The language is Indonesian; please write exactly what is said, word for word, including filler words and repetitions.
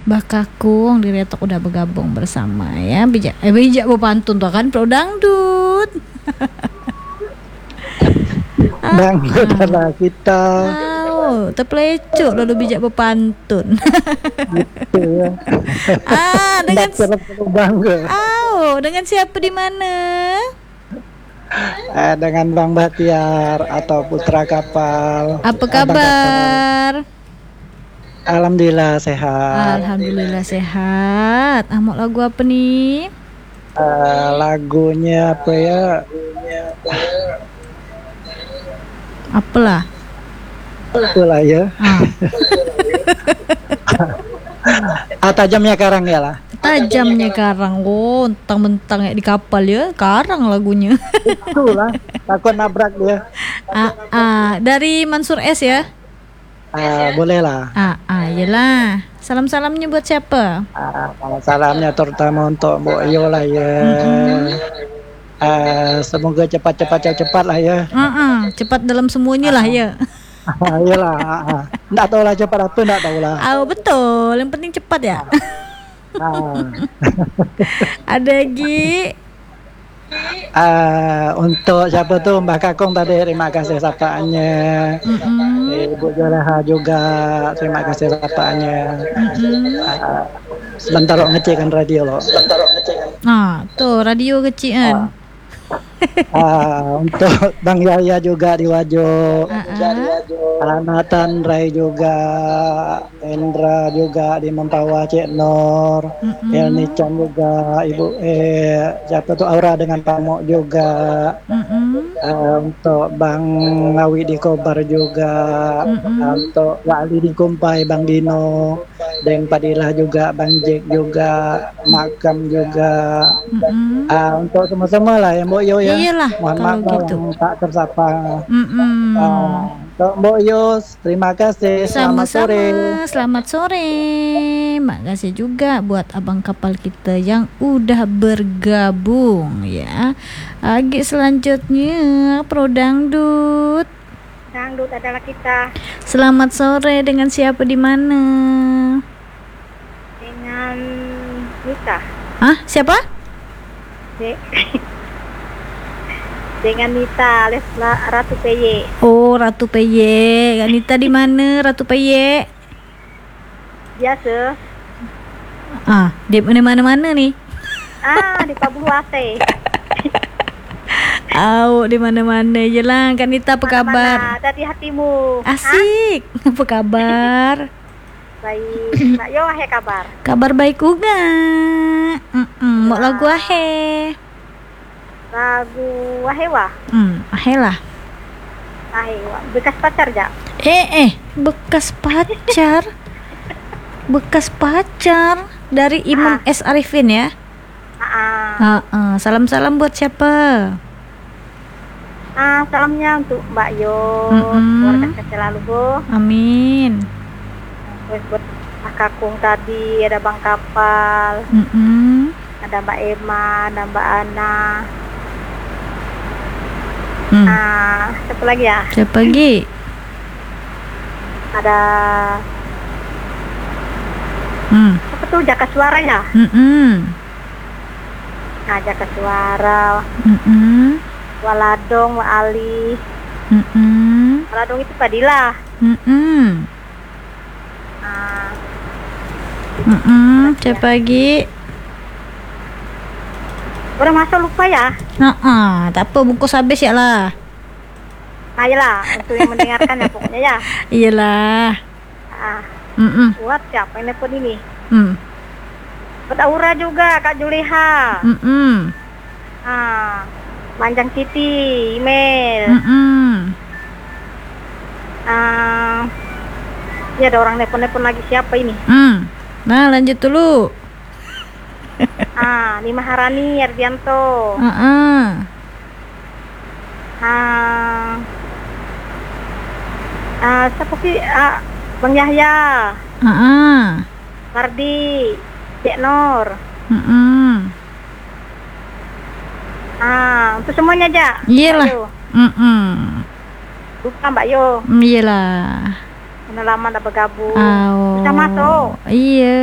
Mbah Kakung di Retok udah bergabung bersama ya. Bijak eh bijak pantun tuh kan pro dangdut. Dangdut adalah kita. Oh, terpelecuk lalu bijak berpantun. Gitu ya. ah, dengan Perlu bangga. Oh, dengan siapa di mana? Eh, dengan Bang Bahtiar atau Putra Kapal. Apa Abang kabar? Kapal. Alhamdulillah sehat. Alhamdulillah sehat. Ah, mau lagu apa nih? Uh, lagunya apa ya? Apalah? Apalah ya. Ah. ah, tajamnya karang ya lah. Tajamnya karang. Oh, mentang-mentang ya di kapal ya, karang lagunya. Itulah, takut nabrak dia. Ah, ah, dari Mansur S ya? Ah, boleh lah. Ah, ah, iyalah. Salam-salamnya buat siapa? Ah, salamnya terutama untuk Mbok Yo lah ya. Mm-hmm. Ah, semoga cepat-cepat cepat lah ya. Uh-uh, cepat dalam semuanya lah ya. Ah, iyalah. Nggak tahu lah cepat apa, nggak tahu lah. Oh, betul. Yang penting cepat ya. Ah. Ada lagi. Uh, untuk siapa tuh Mbak Kakung tadi, terima kasih sapaannya. Mm-hmm. Ibu Joleha juga terima kasih sapaannya. Mm-hmm. Uh, sebentar lo ngecekkan radio lo. Sebentar lo ngecekkan. Nah, tuh radio kecil kan. Uh. Uh, untuk Bang Yaya juga di Wajo, uh-uh. Nathan Ray juga, Endra juga di Mempawah, Cik Nor, uh-uh. Elni Chan juga, Ibu eh siapa tuh Aura dengan Pamok juga, uh-uh. uh, untuk Bang Ngawi di Kobar juga, uh-uh. uh, untuk Wali di Kumpai, Bang Dino, Deng Padilah juga, Bang Jack juga, Makam juga, uh-uh. uh, untuk semua-semua lah yang Mbok Yo ya. Iyalah, mohon maaf gitu. yang tak tersapa. Uh, Mbok Yos, terima kasih. Selamat Sama-sama. sore. Selamat sore. Makasih juga buat abang kapal kita yang udah bergabung ya. Lagi selanjutnya Pro Dangdut. Dangdut adalah kita. Selamat sore, dengan siapa di mana? Dengan Nita. Hah? Siapa? De- dengan Nita alias Ratu P Y. Oh, Ratu P Y. Nita di mana Ratu P Y? Biasa. Ah, di mana-mana nih? Ah, di Pabuase. Au, di mana-mana aja lah. Kan Nita apa kabar? Ada di hatimu. Asik. Hah? Apa kabar? Baik. Mbak Yo, ahe kabar. Kabar baik juga. Mm-mm. Mau lagu ahe? Lagu ahe wah. Hmm, ahe lah. Ahe wah. Bekas pacar ja. Eh eh, bekas pacar. Bekas pacar dari Imam Ah. S Arifin ya. Ah. Uh, uh, salam-salam buat siapa? Ah, salamnya untuk Mbak Yo, Mm-mm. keluarga saya selalu Bu. Amin. Terus buat Pak Kakung tadi, ada Bang Kapal, Mm-mm. ada Mbak Emma, ada Mbak Ana. Hmm. Ah, siapa lagi ya? Siapa lagi? Ada Hmm. apa tuh Jaka Suara ya? Mm-mm. Nah, Jaka Suara, Mm-mm. Waladong, Wa Ali. Mm-mm. Waladong itu Padilla. Mm-mm. Ah, Mm-mm. Siapa lagi? udah masuk lupa ya? Nah, ah, tak apa, bungkus habis ya lah. Ayolah, untuk yang mendengarkan ya pokoknya ya. Iyalah. Ah, Mm-mm. buat siapa yang nelfon ini? Mm. Buat Aura juga, Kak Juleha. Mm-mm. Ah, Manjang Siti, email. Mm-mm. Ah, ya ada orang nelfon-nelfon lagi, siapa ini? Mm. Nah, lanjut dulu. Ah, Nima Harani, Ardianto. Uh-uh. Ah, ah, siapa sih? Ah, Bang Yahya, Uh-uh. Mardi, Cek Nur. Mm-mm. Ah, untuk semuanya aja. Iyalah. Mbak Yo. Mm-mm. Lupa Mbak Yo. Iyalah. Karena lama tak bergabung. Oh. Bisa masuk. Iya.